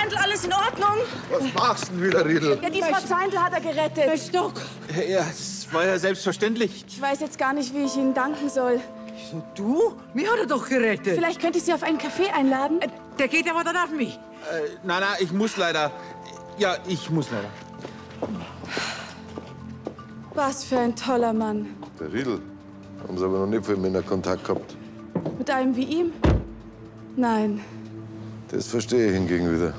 Zeindl, alles in Ordnung? Was machst du denn wieder, Riedel? Ja, die Frau Zeindl hat er gerettet. Mein Stock. Ja, das war ja selbstverständlich. Ich weiß jetzt gar nicht, wie ich Ihnen danken soll. So, du? Mich hat er doch gerettet. Vielleicht könnte ich Sie auf einen Kaffee einladen? Der geht aber dann auf mich. Na, ich muss leider. Ja, ich muss leider. Was für ein toller Mann. Der Riedel. Haben Sie aber noch nicht viel Männer Kontakt gehabt. Mit einem wie ihm? Nein. Das verstehe ich hingegen wieder.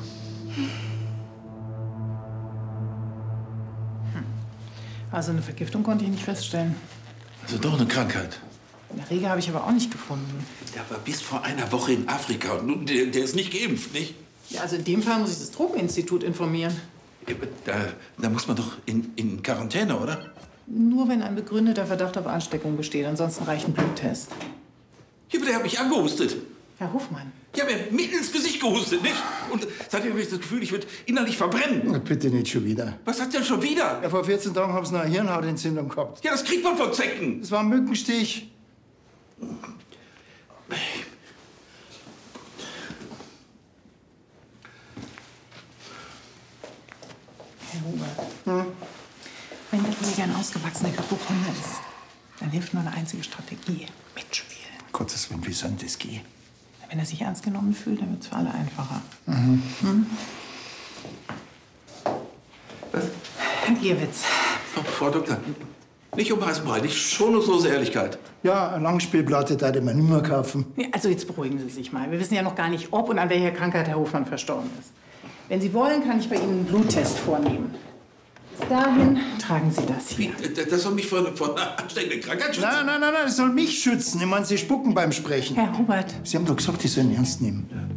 Also eine Vergiftung konnte ich nicht feststellen. Also doch eine Krankheit. Eine Erreger habe ich aber auch nicht gefunden. Der war bis vor einer Woche in Afrika und nun, der ist nicht geimpft, nicht? Ja, also in dem Fall muss ich das Drogeninstitut informieren. Da muss man doch in Quarantäne, oder? Nur wenn ein begründeter Verdacht auf Ansteckung besteht. Ansonsten reicht ein Bluttest. Ja, aber der hat mich angehustet. Herr Hofmann. Ich habe mir mitten ins Gesicht gehustet, nicht? Und seitdem habe ich das Gefühl, ich würde innerlich verbrennen. Na, bitte nicht schon wieder. Was hat der schon wieder? Ja, vor 14 Tagen haben sie eine Hirnhautentzündung gehabt. Ja, das kriegt man von Zecken. Das war ein Mückenstich. Herr Hubert. Wenn der Kollege ein ausgewachsener Hypochonder ist, dann hilft nur eine einzige Strategie. Mitspielen. Gottes Willen, wie soll das gehen? Wenn er sich ernst genommen fühlt, dann wird es für alle einfacher. Herr Gierwitz. Frau Doktor, nicht um heißen Brei, nicht schonungslose Ehrlichkeit. Ja, eine Langspielplatte darf ich mir nicht mehr kaufen. Ja, also jetzt beruhigen Sie sich mal. Wir wissen ja noch gar nicht, ob und an welcher Krankheit Herr Hofmann verstorben ist. Wenn Sie wollen, kann ich bei Ihnen einen Bluttest vornehmen. Bis dahin tragen Sie das hier. Das soll mich vor einer ansteckenden Krankheit schützen? Nein, das soll mich schützen. Ich meine, Sie spucken beim Sprechen. Herr Hubert. Sie haben doch gesagt, ich soll ihn ernst nehmen.